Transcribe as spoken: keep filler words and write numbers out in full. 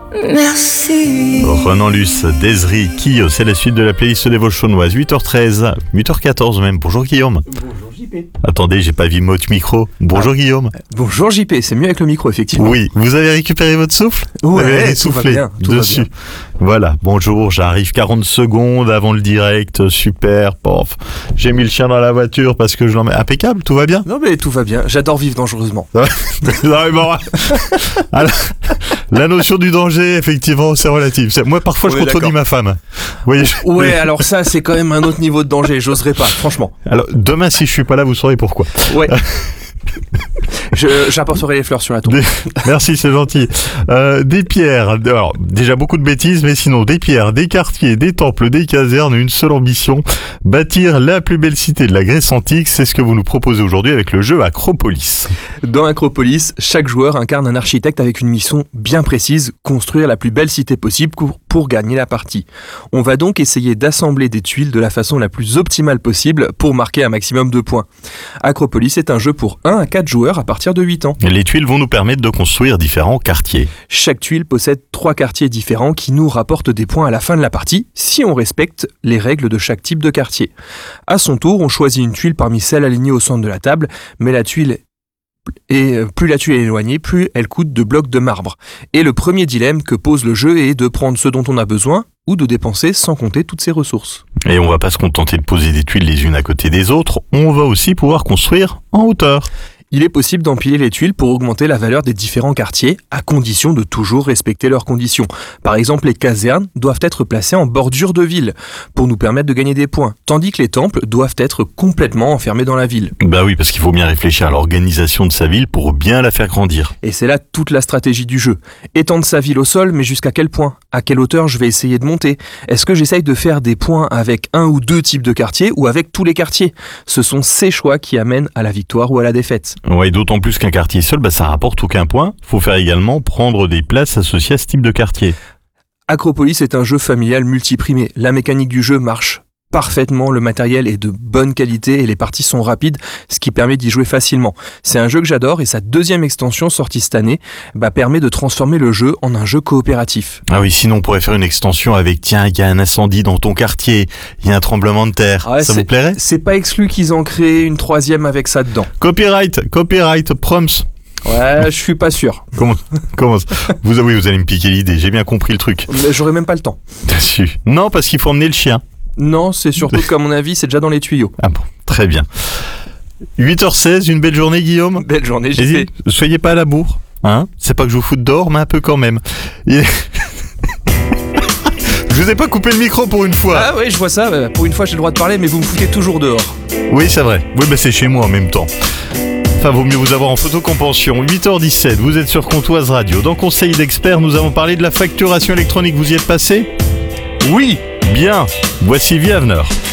Merci. Renan Luce, Desri, Kio, c'est la suite de la playlist des Vauchonnoises. huit heures treize, huit heures quatorze même. Bonjour Guillaume. Bonjour J P. Attendez, j'ai pas vu votre micro. Bonjour ah. Guillaume. Bonjour J P, c'est mieux avec le micro effectivement. Oui, vous avez récupéré votre souffle? Ouais, vous avez tout soufflé va bien, tout dessus. Va bien. Voilà, bonjour, j'arrive quarante secondes avant le direct, super, pof. J'ai mis le chien dans la voiture parce que je l'emmène. Impeccable, tout va bien? Non mais tout va bien, j'adore vivre dangereusement. non, mais bon, alors, la notion du danger, effectivement, c'est relatif. C'est, moi, parfois, je contredis ma femme. Vous voyez, je... Ouais, alors ça, c'est quand même un autre niveau de danger, j'oserais pas, franchement. Alors, demain, si je suis pas là, vous saurez pourquoi. Ouais. Je, j'apporterai les fleurs sur la tombe. Des... Merci, c'est gentil. Euh, des pierres, alors déjà beaucoup de bêtises, mais sinon des pierres, des quartiers, des temples, des casernes, une seule ambition, bâtir la plus belle cité de la Grèce antique. C'est ce que vous nous proposez aujourd'hui avec le jeu Acropolis. Dans Acropolis, chaque joueur incarne un architecte avec une mission bien précise, construire la plus belle cité possible pour, pour gagner la partie. On va donc essayer d'assembler des tuiles de la façon la plus optimale possible pour marquer un maximum de points. Acropolis est un jeu pour un à quatre joueurs à partir de huit ans. Les tuiles vont nous permettre de construire différents quartiers. Chaque tuile possède trois quartiers différents qui nous rapportent des points à la fin de la partie si on respecte les règles de chaque type de quartier. À son tour, on choisit une tuile parmi celles alignées au centre de la table, mais la tuile Et plus la tuile est éloignée, plus elle coûte de blocs de marbre. Et le premier dilemme que pose le jeu est de prendre ce dont on a besoin ou de dépenser sans compter toutes ses ressources. Et on va pas se contenter de poser des tuiles les unes à côté des autres, on va aussi pouvoir construire en hauteur. Il est possible d'empiler les tuiles pour augmenter la valeur des différents quartiers, à condition de toujours respecter leurs conditions. Par exemple, les casernes doivent être placées en bordure de ville, pour nous permettre de gagner des points, tandis que les temples doivent être complètement enfermés dans la ville. Bah oui, parce qu'il faut bien réfléchir à l'organisation de sa ville pour bien la faire grandir. Et c'est là toute la stratégie du jeu. Étendre sa ville au sol, mais jusqu'à quel point? À quelle hauteur je vais essayer de monter? Est-ce que j'essaye de faire des points avec un ou deux types de quartiers ou avec tous les quartiers? Ce sont ces choix qui amènent à la victoire ou à la défaite. Ouais, d'autant plus qu'un quartier seul, bah, ça rapporte aucun point. Faut faire également prendre des places associées à ce type de quartier. Acropolis est un jeu familial multiprimé. La mécanique du jeu marche parfaitement, le matériel est de bonne qualité et les parties sont rapides, ce qui permet d'y jouer facilement. C'est un jeu que j'adore et sa deuxième extension sortie cette année bah, permet de transformer le jeu en un jeu coopératif. Ah oui, sinon on pourrait faire une extension avec tiens, il y a un incendie dans ton quartier, il y a un tremblement de terre, ouais, ça vous plairait? C'est pas exclu qu'ils en créent une troisième avec ça dedans. Copyright, copyright, proms. Ouais, je suis pas sûr. Comment, comment vous, oui, vous allez me piquer l'idée, j'ai bien compris le truc. Mais j'aurais même pas le temps. Dessus. Non, parce qu'il faut emmener le chien. Non, c'est surtout qu'à mon avis, c'est déjà dans les tuyaux. Ah bon, très bien. huit heures seize, une belle journée Guillaume. Belle journée, J P. Soyez pas à la bourre, hein. C'est pas que je vous foute dehors, mais un peu quand même. Je vous ai pas coupé le micro pour une fois. Ah oui, je vois ça. Pour une fois, j'ai le droit de parler, mais vous me foutez toujours dehors. Oui, c'est vrai. Oui, bah c'est chez moi en même temps. Enfin, vaut mieux vous avoir en photocompensation. huit heures dix-sept, vous êtes sur Comptoise Radio. Dans Conseil d'experts, nous avons parlé de la facturation électronique. Vous y êtes passé? Oui. Bien, voici Viaveneur.